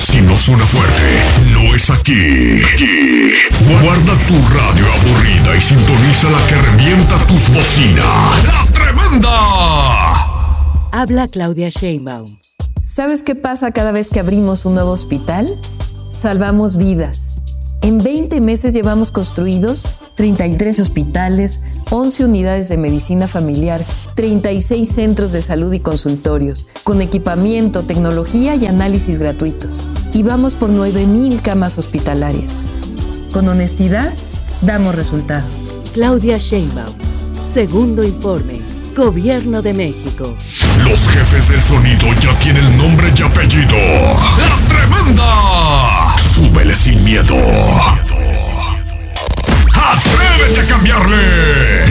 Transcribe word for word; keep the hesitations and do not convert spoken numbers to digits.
Si no suena fuerte, no es aquí. Guarda tu radio aburrida y sintoniza la que revienta tus bocinas. ¡La Tremenda! Habla Claudia Sheinbaum. ¿Sabes qué pasa cada vez que abrimos un nuevo hospital? Salvamos vidas. En veinte meses llevamos construidos treinta y tres hospitales, once unidades de medicina familiar, treinta y seis centros de salud y consultorios, con equipamiento, tecnología y análisis gratuitos. Y vamos por nueve mil camas hospitalarias. Con honestidad, damos resultados. Claudia Sheinbaum. Segundo informe. Gobierno de México. Los jefes del sonido ya tienen nombre y apellido. ¡La Tremenda! Súbele sin miedo. ¡Atrévete a cambiarle!